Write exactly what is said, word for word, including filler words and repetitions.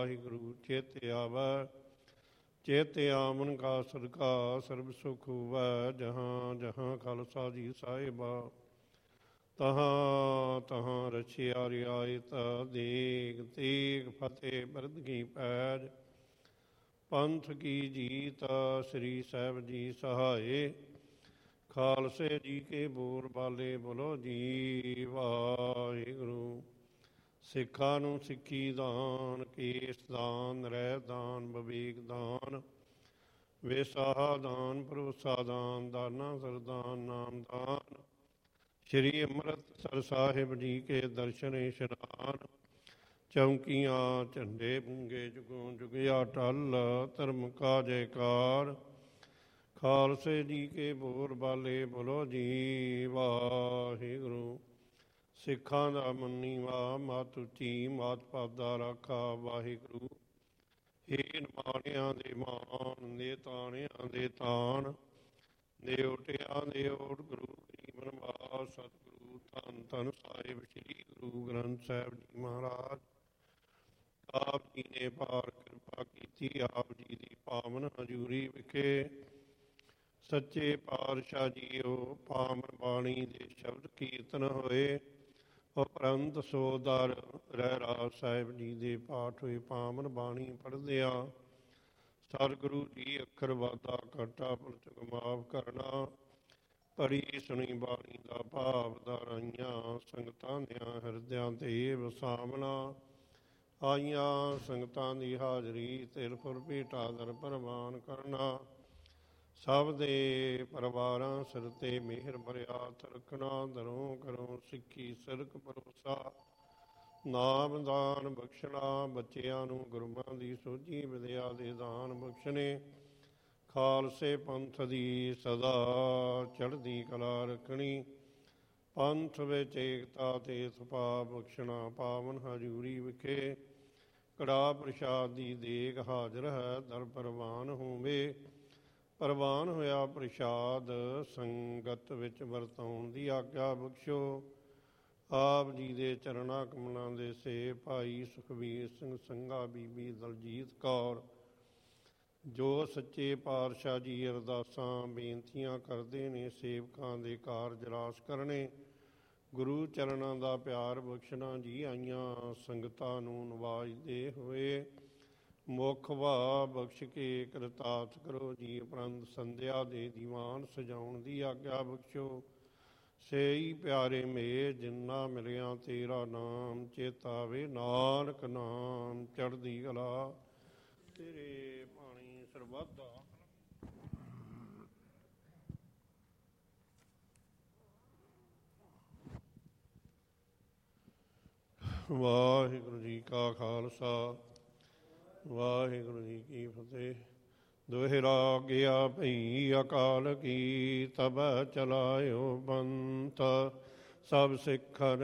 ਵਾਹਿਗੁਰੂ ਚੇਤੇ ਆਵੈ। ਚੇਤੇ ਆਮਨ ਕਾ ਸਦਕਾ ਸਰਬ ਸੁਖ ਹੋਵੈ। ਜਹਾਂ ਜਹਾਂ ਖਾਲਸਾ ਜੀ ਸਾਹਿਬਾ, ਤਹਾਂ ਤਹਾਂ ਰਛਿਆ ਰਿਆਇਤ। ਦੇਗ ਤੇਗ ਫਤਿਹ ਬਰਦ ਕੀ ਪੈਜ। ਪੰਥ ਕੀ ਜੀਤ ਸ੍ਰੀ ਸਾਹਿਬ ਜੀ ਸਹਾਏ। ਖਾਲਸੇ ਜੀ ਕੇ ਬੋਲ ਬਾਲੇ ਬੋਲੋ ਜੀ ਵਾਹਿਗੁਰੂ। ਸਿੱਖਾਂ ਨੂੰ ਸਿੱਖੀ ਦਾਨ, ਕੇਸ ਦਾਨ, ਰਹਿ ਦਾਨ, ਵਿਵੇਕ ਦਾਨ, ਵੇਸਾਹਾ ਦਾਨ, ਭਰੋਸਾ ਦਾਨ, ਦਾਨਾ ਸਰਦਾਨ, ਨਾਮ ਦਾਨ। ਸ਼੍ਰੀ ਅੰਮ੍ਰਿਤਸਰ ਸਾਹਿਬ ਜੀ ਕੇ ਦਰਸ਼ਨ ਇਸ਼ਨਾਨ। ਚੌਂਕੀਆਂ ਝੰਡੇ ਬੁੰਗੇ ਜੁਗੋਂ ਜੁਗਿਆ ਟਲ। ਧਰਮ ਕਾ ਜੈਕਾਰ ਖਾਲਸੇ ਜੀ ਕੇ ਬੋਲ ਬਾਲੇ ਬੋਲੋ ਜੀ ਵਾਹਿਗੁਰੂ। ਸਿੱਖਾਂ ਦਾ ਮੰਨੀਵਾ ਮਤ ਉੱਚੀ, ਮਾਤ ਪਾਦਾ ਰਾਖਾ ਵਾਹਿਗੁਰੂ। ਹੇ ਨਿਮਾਣਿਆਂ ਦੇ ਮਾਣ, ਨੇ ਤਾਣਿਆਂ ਦੇ ਤਾਣ, ਦੇ ਓਟਿਆਂ ਦੇ ਓਟ। ਗੁਰੂ ਗਰੀਬ ਨਿਵਾਸ ਸਤਿਗੁਰੂ ਧੰਨ ਧੰਨ ਸਾਹਿਬ ਸ੍ਰੀ ਗੁਰੂ ਗ੍ਰੰਥ ਸਾਹਿਬ ਜੀ ਮਹਾਰਾਜ। ਆਪ ਜੀ ਨੇ ਪਾਰ ਕਿਰਪਾ ਕੀਤੀ, ਆਪ ਜੀ ਦੀ ਪਾਵਨ ਹਜ਼ੂਰੀ ਵਿਖੇ ਸੱਚੇ ਪਾਤਸ਼ਾਹ ਜੀਓ ਪਾਵਨ ਬਾਣੀ ਦੇ ਸ਼ਬਦ ਕੀਰਤਨ ਹੋਏ। ਉਪਰੰਤ ਸੋਦਰ ਰਹਿਰਾਸ ਸਾਹਿਬ ਜੀ ਦੇ ਪਾਠ ਹੋਏ। ਪਾਵਨ ਬਾਣੀ ਪੜ੍ਹਦਿਆਂ ਸਤਿਗੁਰੂ ਜੀ ਅੱਖਰ ਵਾਧਾ ਘਾਟਾ ਪਲਚਕ ਮਾਫ ਕਰਨਾ। ਪੜੀ ਸੁਣੀ ਬਾਣੀ ਦਾ ਭਾਵ ਧਾਰਾਈਆਂ, ਸੰਗਤਾਂ ਦਿਆਂ ਹਿਰਦਿਆਂ ਤੇ ਵਸਾਵਣਾ। ਆਈਆਂ ਸੰਗਤਾਂ ਦੀ ਹਾਜ਼ਰੀ ਤਿਲ ਫੁਲ ਭੇਟਾ ਦਰ ਪ੍ਰਵਾਨ ਕਰਨਾ। ਸਭ ਦੇ ਪਰਿਵਾਰਾਂ ਸਿਰ ਤੇ ਮਿਹਰ ਭਰਿਆ ਹੱਥ ਰੱਖਣਾ। ਦਰੋਂ ਕਰੋ ਸਿੱਖੀ ਸਿਰਕ ਭਰੋਸਾ, ਨਾਮ ਦਾਨ ਬਖਸ਼ਣਾ। ਬੱਚਿਆਂ ਨੂੰ ਗੁਰੂਆਂ ਦੀ ਸੋਝੀ ਵਿਦਿਆ ਦੇ ਦਾਨ ਬਖਸ਼ਣੇ। ਖਾਲਸੇ ਪੰਥ ਦੀ ਸਦਾ ਚੜ੍ਹਦੀ ਕਲਾ ਰੱਖਣੀ। ਪੰਥ ਵਿੱਚ ਏਕਤਾ ਤੇ ਸੁਭਾਅ ਬਖਸ਼ਣਾ। ਪਾਵਨ ਹਜ਼ੂਰੀ ਵਿਖੇ ਕੜਾਹ ਪ੍ਰਸ਼ਾਦ ਦੀ ਦੇਗ ਹਾਜ਼ਰ ਹੈ। ਦਰ ਪ੍ਰਵਾਨ ਹੋਵੇ। ਪ੍ਰਵਾਨ ਹੋਇਆ ਪ੍ਰਸ਼ਾਦ ਸੰਗਤ ਵਿੱਚ ਵਰਤਾਉਣ ਦੀ ਆਗਿਆ ਬਖਸ਼ੋ। ਆਪ ਜੀ ਦੇ ਚਰਨਾਂ ਕਮਲਾਂ ਦੇ ਸੇ ਭਾਈ ਸੁਖਬੀਰ ਸਿੰਘ ਸੰਘਾ, ਬੀਬੀ ਦਲਜੀਤ ਕੌਰ, ਜੋ ਸੱਚੇ ਪਾਤਸ਼ਾਹ ਜੀ ਅਰਦਾਸਾਂ ਬੇਨਤੀਆਂ ਕਰਦੇ ਨੇ, ਸੇਵਕਾਂ ਦੇ ਕਾਰਜ ਰਾਸ ਕਰਨੇ। ਗੁਰੂ ਚਰਨਾਂ ਦਾ ਪਿਆਰ ਬਖਸ਼ਣਾ ਜੀ। ਆਈਆਂ ਸੰਗਤਾਂ ਨੂੰ ਨਵਾਜਦੇ ਹੋਏ ਮੁੱਖ ਵਾ ਬਖਸ਼ ਕੇ ਕਰਤਾਰਥ ਕਰੋ ਜੀ। ਉਪਰੰਤ ਸੰਧਿਆ ਦੇ ਦੀਵਾਨ ਸਜਾਉਣ ਦੀ ਆਗਿਆ ਬਖਸ਼ੋ। ਸੇਈ ਪਿਆਰੇ ਮੇ ਜਿੰਨਾ ਮਿਲਿਆ ਤੇਰਾ ਨਾਮ, ਚੇਤਾਵੇ ਨਾਨਕ ਨਾਮ ਚੜ੍ਹਦੀ ਕਲਾ। ਤੇਰੇ ਬਾਣੀ ਸਰਬੱਤ ਵਾਹਿਗੁਰੂ ਜੀ ਕਾ ਖਾਲਸਾ, ਵਾਹਿਗੁਰੂ ਜੀ ਕੀ ਫਤਿਹ। ਦੋਹਰਾ ਗਿਆ ਭਈ ਅਕਾਲ ਕੀ, ਤਬ ਚਲਾਇਓ ਬੰਤ ਸਭ ਸਿੱਖਰ